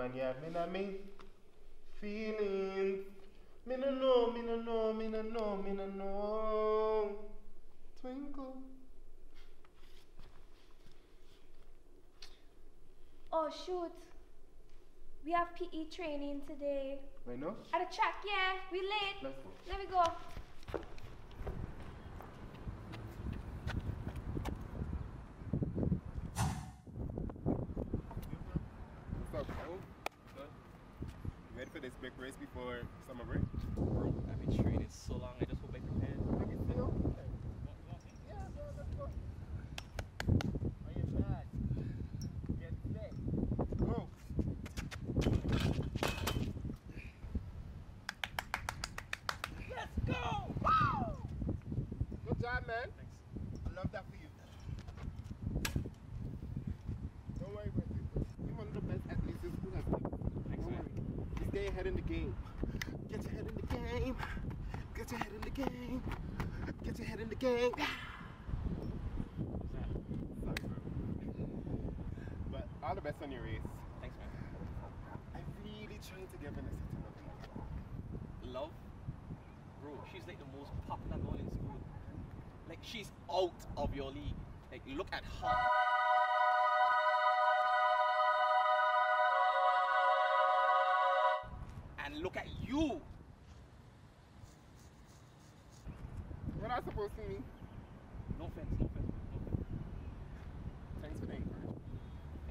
man giving at me feelings. Me no know, me no know, me no know, me no know. Twinkle. Oh shoot. We have PE training today. Wait, no? At the track, yeah. We late. Let's go. Let me go. What's up, bro? Good. You ready for this big race before summer break? Bro, I've been training so long, I just hope I prepared. I can feel. Yeah, bro, let's go. On your back. Get set. Go. Let's go! Woo! Good job, man. Thanks. I love that for you. Don't worry about it. You're one of the best athletes this school has ever. Thanks, Don't man. worry. You stay ahead in the game. Get your head in the game. Get your head in the game. Get your head in the game. What's that? Sorry, bro. But all the best on your race. Thanks, man. I really trying to get Vanessa to love you. Love? Bro, she's like the most popular girl in school. Like, she's out of your league. Like, look at her. And look at you. What am I supposed to mean? No offense, no offense.